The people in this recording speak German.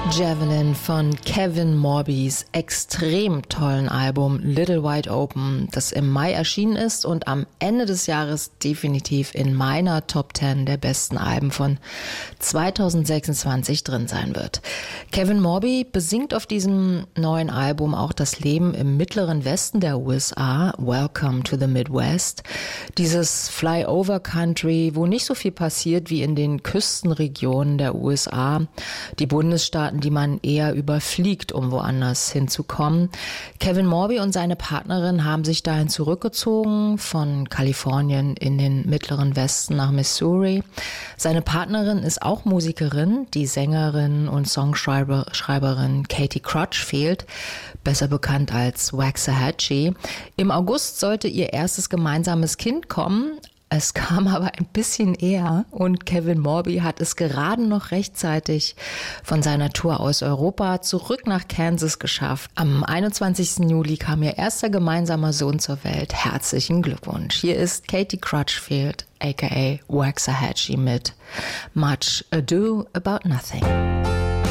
Javelin von Kevin Morbys extrem tollen Album Little Wide Open, das im Mai erschienen ist und am Ende des Jahres definitiv in meiner Top 10 der besten Alben von 2026 drin sein wird. Kevin Morby besingt auf diesem neuen Album auch das Leben im mittleren Westen der USA, Welcome to the Midwest, dieses Flyover Country, wo nicht so viel passiert wie in den Küstenregionen der USA, die Bundesstaaten, die man eher überfliegt, um woanders hinzukommen. Kevin Morby und seine Partnerin haben sich dahin zurückgezogen, von Kalifornien in den mittleren Westen nach Missouri. Seine Partnerin ist auch Musikerin, die Sängerin und Songschreiberin Katie Crutchfield, besser bekannt als Waxahachie. Im August sollte ihr erstes gemeinsames Kind kommen. Es kam aber ein bisschen eher und Kevin Morby hat es gerade noch rechtzeitig von seiner Tour aus Europa zurück nach Kansas geschafft. Am 21. Juli kam ihr erster gemeinsamer Sohn zur Welt. Herzlichen Glückwunsch. Hier ist Katie Crutchfield, aka Waxahachie mit Much Ado About Nothing.